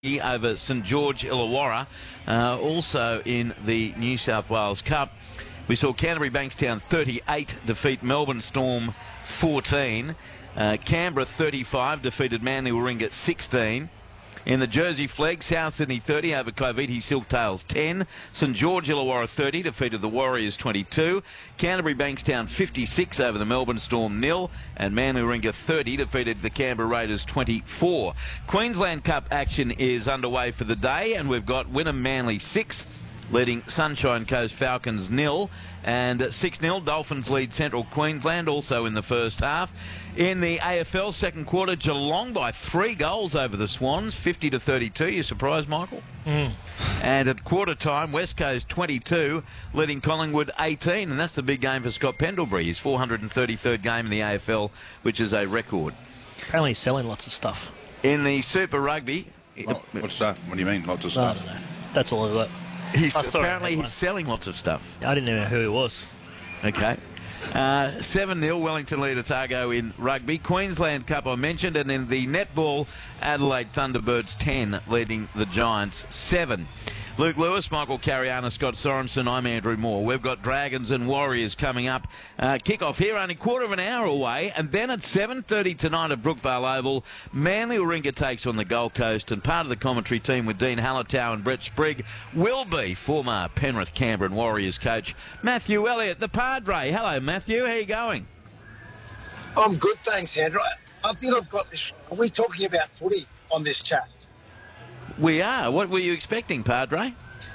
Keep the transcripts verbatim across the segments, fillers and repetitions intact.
over St George Illawarra, uh, also in the New South Wales Cup. We saw Canterbury Bankstown thirty-eight defeat Melbourne Storm fourteen. Uh, Canberra thirty-five defeated Manly Warringah sixteen. In the Jersey Flegg, South Sydney thirty over Coventry Silktails ten. St George Illawarra thirty defeated the Warriors twenty-two. Canterbury Bankstown fifty-six over the Melbourne Storm nil. And Manly Warringah thirty defeated the Canberra Raiders twenty-four. Queensland Cup action is underway for the day, and we've got Wynnum Manly six, leading Sunshine Coast Falcons nil, and six nil Dolphins lead Central Queensland also in the first half. In the A F L second quarter, Geelong by three goals over the Swans, fifty to thirty-two. You surprised, Michael? Mm. And at quarter time, West Coast twenty-two, leading Collingwood eighteen, and that's the big game for Scott Pendlebury, his four hundred thirty-third game in the A F L, which is a record. Apparently he's selling lots of stuff. In the Super Rugby... Oh, what's that? What do you mean, lots of I stuff? don't know. That's all I've got. He's, Oh, sorry, apparently never he's mind. selling lots of stuff. I didn't know who he was. Okay. Uh, seven nil Wellington lead Otago in rugby. Queensland Cup I mentioned, and in the netball, Adelaide Thunderbirds ten leading the Giants seven. Luke Lewis, Michael Cariana, Scott Sorensen, I'm Andrew Moore. We've got Dragons and Warriors coming up. Uh, kick-off here only a quarter of an hour away, and then at seven thirty tonight at Brookvale Oval, Manly Warringah takes on the Gold Coast, and part of the commentary team with Dean Hallertau and Brett Sprigg will be former Penrith, Canberra and Warriors coach Matthew Elliott, the Padre. Hello, Matthew. How are you going? I'm good, thanks, Andrew. I think I've got this. Are we talking about footy on this chat? We are. What were you expecting, Padre?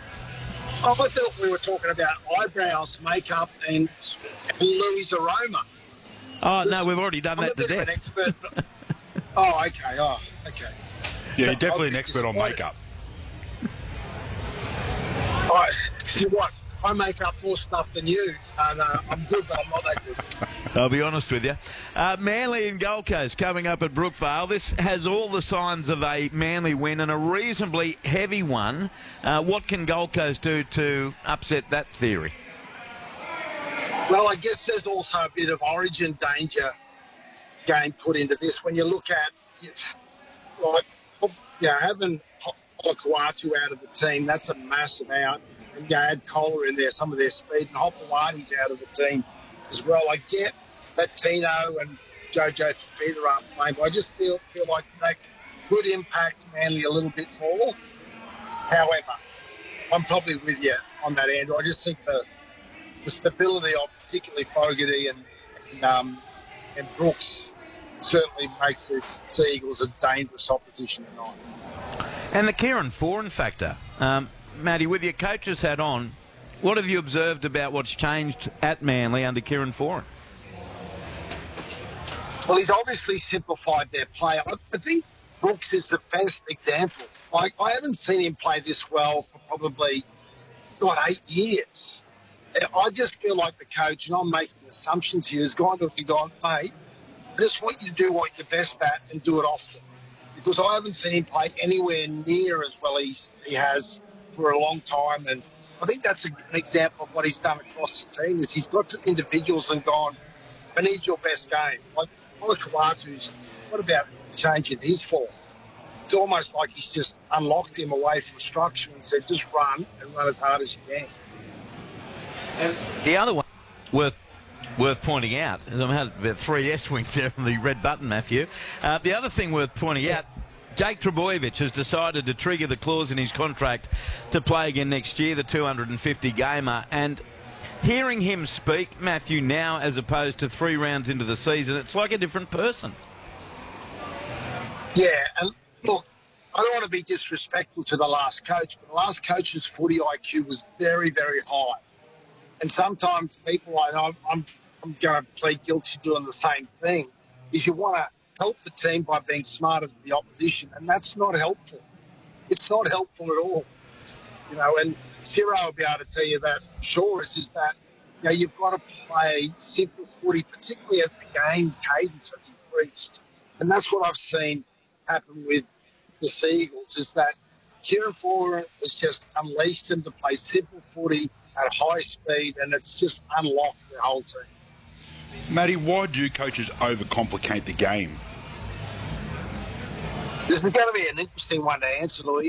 Oh, I thought we were talking about eyebrows, makeup, and Louis' aroma. Oh, no, we've already done I'm that a bit to of death. an expert. Oh, okay. Oh, okay. Yeah, you're definitely I'll an be expert on disappointed. makeup. I, you what? I make up more stuff than you, and uh, I'm good, but I'm not that good. I'll be honest with you. Uh, Manly and Gold Coast coming up at Brookvale. This has all the signs of a Manly win and a reasonably heavy one. Uh, what can Gold Coast do to upset that theory? Well, I guess there's also a bit of origin danger game put into this. When you look at, like, you know, having Olakau'atu out of the team, that's a massive out. And you add Kohler in there, some of their speed, and Hopewadi's out of the team as well. I get that Tino and Jojo Fafita aren't playing, but I just feel feel like they could impact Manly a little bit more. However, I'm probably with you on that, Andrew. I just think the the stability of particularly Fogarty and and, um, and Brooks certainly makes this Sea Eagles a dangerous opposition tonight. And the Kieran Foran factor. Um, Matty, with your coach's hat on, what have you observed about what's changed at Manly under Kieran Foran? Well, he's obviously simplified their play. I, I think Brooks is the best example. Like, I haven't seen him play this well for probably, God, eight years. I just feel like the coach, and I'm making assumptions here, has gone to him and gone, mate, I just want you to do what you're best at and do it often. Because I haven't seen him play anywhere near as well as he has for a long time. And I think that's a, an example of what he's done across the team, is he's got to individuals and gone, I need your best game. Like, Olakau'atu's, what about changing his form? It's almost like he's just unlocked him away from structure and said, just run and run as hard as you can. And the other one worth worth pointing out, is I had about three S wings there on the red button, Matthew. Uh, the other thing worth pointing out, Jake Trbojevic has decided to trigger the clause in his contract to play again next year, the two hundred fifty gamer, and hearing him speak, Matthew, now as opposed to three rounds into the season, it's like a different person. Yeah, and look, I don't want to be disrespectful to the last coach, but the last coach's footy I Q was very, very high. And sometimes people, I know, I'm, I'm going to plead guilty doing the same thing, is you want to help the team by being smarter than the opposition, and that's not helpful. It's not helpful at all. You know, and Ciro will be able to tell you that, sure, is, is that, you know, you've got to play simple footy, particularly as the game cadence has increased. And that's what I've seen happen with the Sea Eagles, is that Kieran Foran has just unleashed them to play simple footy at high speed, and it's just unlocked the whole team. Matty, why do coaches overcomplicate the game? This is going to be an interesting one to answer, Louis.